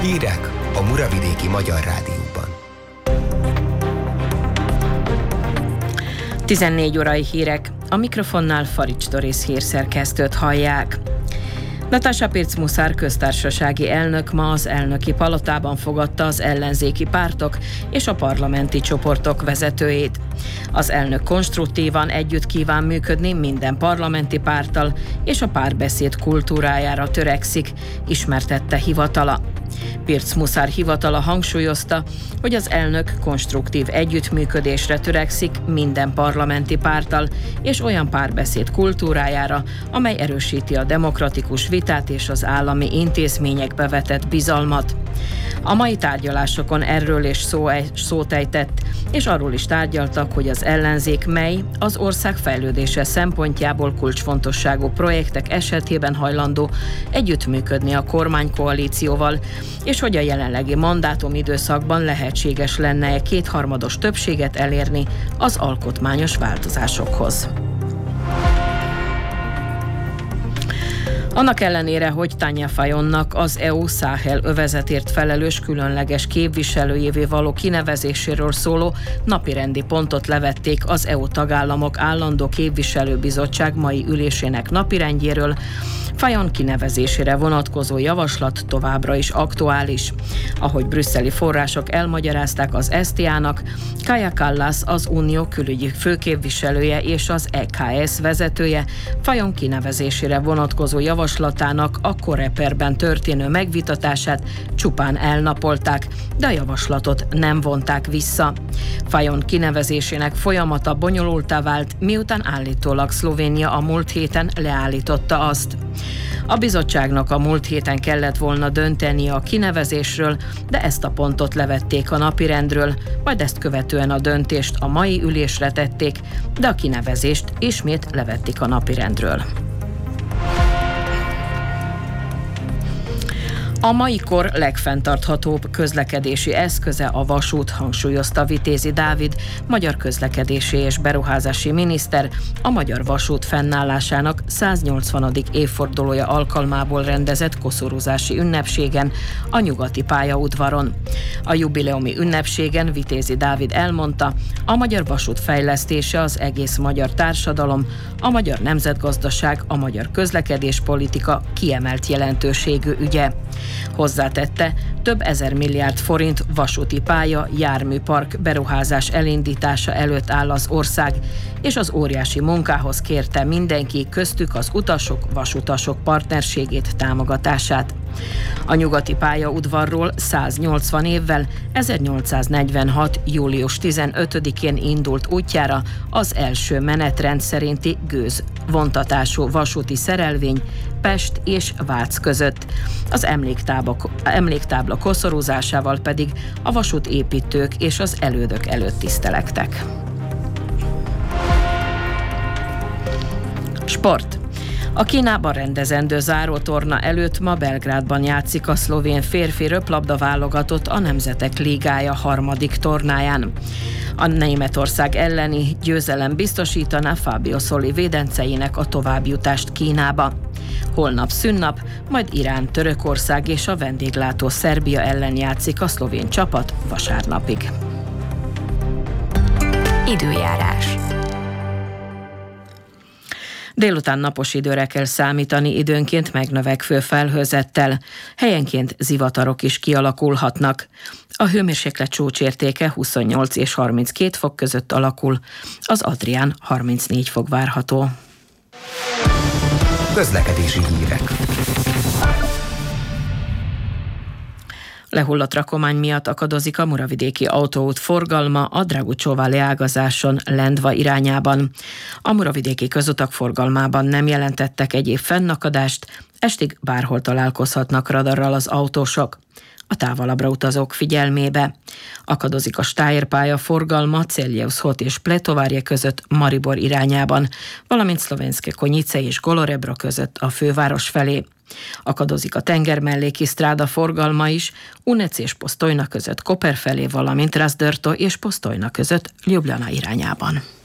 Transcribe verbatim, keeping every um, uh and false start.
Hírek a Muravidéki Magyar Rádióban. tizennégy órai hírek. A mikrofonnál Farics Doris hírszerkesztőt hallják. Natasha Pirc-Musar köztársasági elnök ma az elnöki palotában fogadta az ellenzéki pártok és a parlamenti csoportok vezetőit. Az elnök konstruktívan együtt kíván működni minden parlamenti párttal, és a párbeszéd kultúrájára törekszik, ismertette hivatala. Pirc-Musar hivatala hangsúlyozta, hogy az elnök konstruktív együttműködésre törekszik minden parlamenti párttal, és olyan párbeszéd kultúrájára, amely erősíti a demokratikus vitát és az állami intézményekbe vetett bizalmat. A mai tárgyalásokon erről is szó, szót ejtett, és arról is tárgyaltak, hogy az ellenzék mely az ország fejlődése szempontjából kulcsfontosságú projektek esetében hajlandó együttműködni a kormánykoalícióval, és hogy a jelenlegi mandátumidőszakban lehetséges lenne kétharmados többséget elérni az alkotmányos változásokhoz. Annak ellenére, hogy Tanja Fajonnak az é u Száhel övezetért felelős különleges képviselőjévé való kinevezéséről szóló napirendi pontot levették az é u tagállamok állandó képviselőbizottság mai ülésének napirendjéről, Fajon kinevezésére vonatkozó javaslat továbbra is aktuális. Ahogy brüsszeli források elmagyarázták az es té á-nak, Kaja Kallas, az Unió külügyi főképviselője és az é ká es vezetője Fajon kinevezésére vonatkozó javaslatának a Coreperben történő megvitatását csupán elnapolták, de a javaslatot nem vonták vissza. Fajon kinevezésének folyamata bonyolultá vált, miután állítólag Szlovénia a múlt héten leállította azt. A bizottságnak a múlt héten kellett volna döntenie a kinevezésről, de ezt a pontot levették a napirendről, majd ezt követően a döntést a mai ülésre tették, de a kinevezést ismét levették a napirendről. A mai kor legfenntarthatóbb közlekedési eszköze a vasút, hangsúlyozta Vitézi Dávid, magyar közlekedési és beruházási miniszter, a magyar vasút fennállásának száznyolcvanadik évfordulója alkalmából rendezett koszorúzási ünnepségen a nyugati pályaudvaron. A jubileumi ünnepségen Vitézi Dávid elmondta, a magyar vasút fejlesztése az egész magyar társadalom, a magyar nemzetgazdaság, a magyar közlekedéspolitika kiemelt jelentőségű ügye. Hozzátette, több ezer milliárd forint vasúti pálya, járműpark beruházás elindítása előtt áll az ország, és az óriási munkához kérte mindenki, köztük az utasok, vasutasok partnerségét, támogatását. A nyugati pályaudvarról száznyolcvan évvel, ezernyolcszáznegyvenhat. július tizenötödikén indult útjára az első menetrend szerinti gőz vontatású vasúti szerelvény Pest és Vác között. Az emléktábla, emléktábla koszorúzásával pedig a vasútépítők és az elődök előtt tisztelektek. Sport. A Kínában rendezendő zárótorna előtt ma Belgrádban játszik a szlovén férfi röplabda válogatott a Nemzetek Ligája harmadik tornáján. A Németország elleni győzelem biztosítaná Fábio Szoli védenceinek a továbbjutást Kínába. Holnap szünnap, majd Irán, Törökország és a vendéglátó Szerbia ellen játszik a szlovén csapat vasárnapig. Időjárás. Délután napos időre kell számítani, időnként megnövekvő felhőzettel. Helyenként zivatarok is kialakulhatnak. A hőmérséklet csúcsértéke huszonnyolc és harminckét fok között alakul. Az Adrián harmincnégy fok várható. Közlekedési hírek. Lehullott rakomány miatt akadozik a muravidéki autóút forgalma a Dragucsóváli ágazáson Lendva irányában. A muravidéki közutak forgalmában nem jelentettek egyéb fennakadást, estig bárhol találkozhatnak radarral az autósok. A távolabbra utazók figyelmébe. Akadozik a Stájer pálya forgalma Céljeusz-Hot és Pletovárje között Maribor irányában, valamint Szlovenské Konyice és Golorebra között a főváros felé. Akadozik a tengermelléki sztráda forgalma is Unec és Postojna között Koper felé, valamint Razdörto és Postojna között Ljubljana irányában.